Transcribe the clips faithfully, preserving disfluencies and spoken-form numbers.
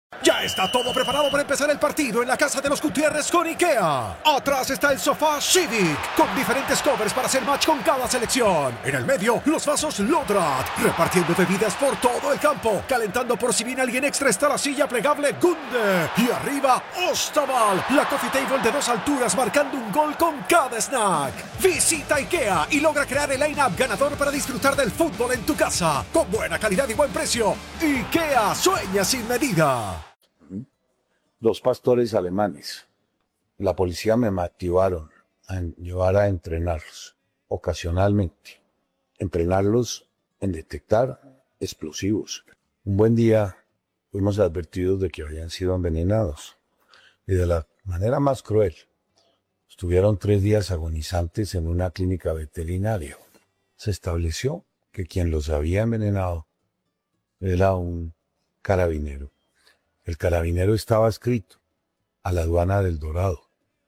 Ya está todo preparado para empezar el partido en la casa de los Gutiérrez con IKEA. Atrás está el sofá Civic, con diferentes covers para hacer match con cada selección. En el medio, los vasos Lodrat, repartiendo bebidas por todo el campo. Calentando por si viene alguien extra está la silla plegable Gunde. Y arriba, Ostaval, la coffee table de dos alturas marcando un gol con cada snack. Visita IKEA y logra crear el line-up ganador para disfrutar del fútbol en tu casa. Con buena calidad y buen precio. IKEA sueña sin medida. Dos pastores alemanes. La policía me motivaron a llevar a entrenarlos ocasionalmente. Entrenarlos en detectar explosivos. Un buen día fuimos advertidos de que habían sido envenenados. Y de la manera más cruel. Estuvieron tres días agonizantes en una clínica veterinaria. Se estableció que quien los había envenenado era un carabinero. El carabinero estaba adscrito a la aduana del Dorado.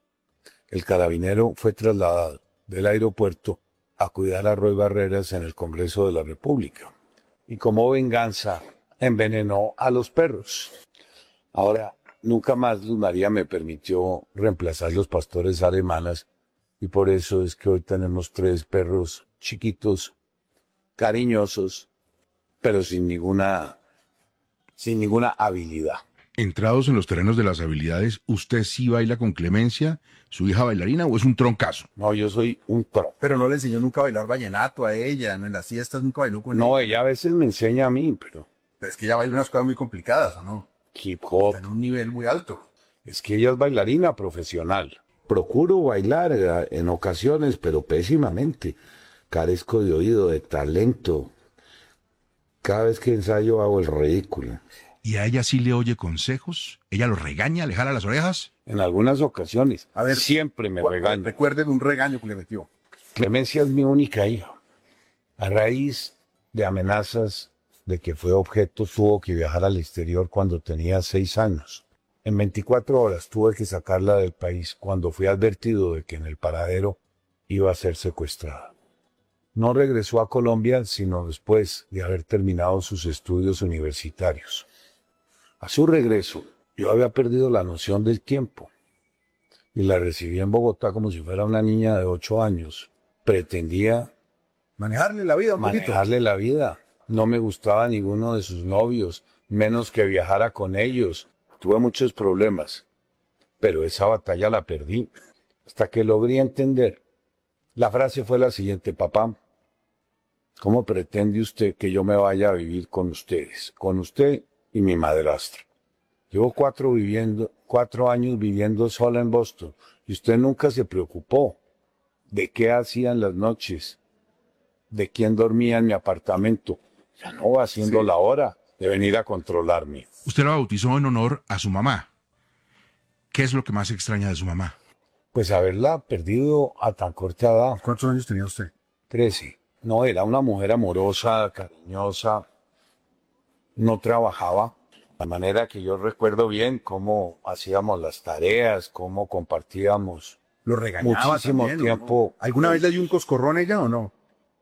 El carabinero fue trasladado del aeropuerto a cuidar a Roy Barreras en el Congreso de la República. Y como venganza, envenenó a los perros. Ahora, nunca más Luz María me permitió reemplazar los pastores alemanes y por eso es que hoy tenemos tres perros chiquitos, cariñosos, pero sin ninguna, sin ninguna habilidad. Entrados en los terrenos de las habilidades, ¿usted sí baila con Clemencia, su hija bailarina, o es un troncazo? No, yo soy un pro. Pero no le enseñó nunca a bailar vallenato a ella, ¿no? En las fiestas nunca bailó con No, ella. ella a veces me enseña a mí, pero Pero es que ella baila unas cosas muy complicadas, ¿o no? hip hop. Está en un nivel muy alto. Es que ella es bailarina profesional. Procuro bailar eh, en ocasiones, pero pésimamente. Carezco de oído, de talento. Cada vez que ensayo hago el ridículo. ¿Y a ella sí le oye consejos? ¿Ella lo regaña, le jala las orejas? En algunas ocasiones. A ver, siempre me cu- regaña. Recuerden un regaño que le metió. Clemencia es mi única hija. A raíz de amenazas de que fue objeto, tuvo que viajar al exterior cuando tenía seis años. En veinticuatro horas tuve que sacarla del país cuando fui advertido de que en el paradero iba a ser secuestrada. No regresó a Colombia sino después de haber terminado sus estudios universitarios. A su regreso, yo había perdido la noción del tiempo y la recibí en Bogotá como si fuera una niña de ocho años. Pretendía Manejarle la vida un poquito. manejarle la vida. No me gustaba ninguno de sus novios, menos que viajara con ellos. Tuve muchos problemas, pero esa batalla la perdí. Hasta que logré entender. La frase fue la siguiente: papá, ¿cómo pretende usted que yo me vaya a vivir con ustedes? Con usted y mi madrastra. Llevo cuatro, viviendo, cuatro años viviendo sola en Boston y usted nunca se preocupó de qué hacía en las noches, de quién dormía en mi apartamento. Ya no va haciendo Sí. la hora de venir a controlarme. Usted la bautizó en honor a su mamá. ¿Qué es lo que más extraña de su mamá? Pues haberla perdido a tan corta edad, ¿Cuántos años tenía usted? trece. No, era una mujer amorosa, cariñosa, no trabajaba. De manera que yo recuerdo bien cómo hacíamos las tareas, cómo compartíamos. Lo regañaba Muchísimo también, ¿o tiempo. no? ¿Alguna vez le dio un coscorrón a ella o no?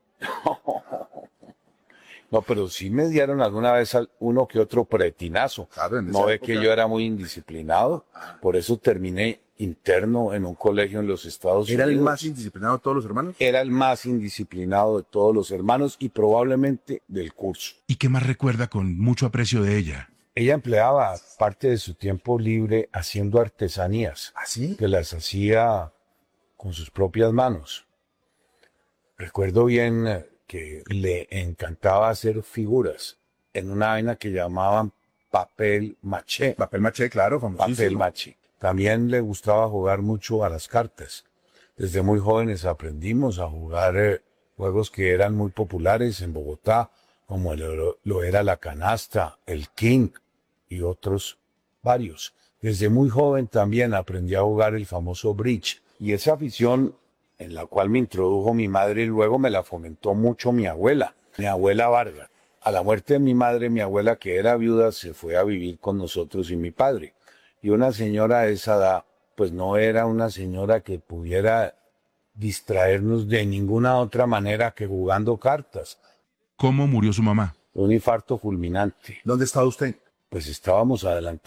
No, pero sí me dieron alguna vez al- uno que otro pretinazo. Claro, en esa No ve época. que yo era muy indisciplinado, por eso terminé interno en un colegio en los Estados ¿Era Unidos. el más indisciplinado de todos los hermanos? Era el más indisciplinado de todos los hermanos y probablemente del curso. ¿Y qué más recuerda con mucho aprecio de ella? Ella empleaba parte de su tiempo libre haciendo artesanías, ¿Ah, sí? que las hacía con sus propias manos. Recuerdo bien eh, que le encantaba hacer figuras en una vaina que llamaban papel maché. Papel maché, claro, famosísimo. Papel maché. También le gustaba jugar mucho a las cartas. Desde muy jóvenes aprendimos a jugar eh, juegos que eran muy populares en Bogotá, como el- lo era la canasta, el king y otros varios. Desde muy joven también aprendí a jugar el famoso bridge. Y esa afición en la cual me introdujo mi madre y luego me la fomentó mucho mi abuela, mi abuela Vargas. A la muerte de mi madre, mi abuela, que era viuda, se fue a vivir con nosotros y mi padre. Y una señora de esa edad, pues no era una señora que pudiera distraernos de ninguna otra manera que jugando cartas. ¿Cómo murió su mamá? Un infarto fulminante. ¿Dónde estaba usted? Pues estábamos adelantados.